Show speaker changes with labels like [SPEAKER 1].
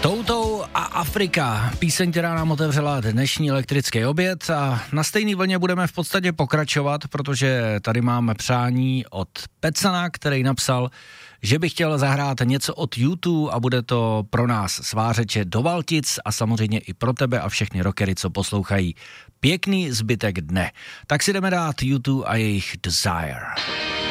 [SPEAKER 1] Toutou a Afrika, píseň, která nám otevřela dnešní elektrický oběd a na stejný vlně budeme v podstatě pokračovat, protože tady máme přání od Pecana, který napsal, že by chtěl zahrát něco od U2 a bude to pro nás svářeče do Valtic a samozřejmě i pro tebe a všechny rockery, co poslouchají. Pěkný zbytek dne. Tak si jdeme dát U2 a jejich Desire.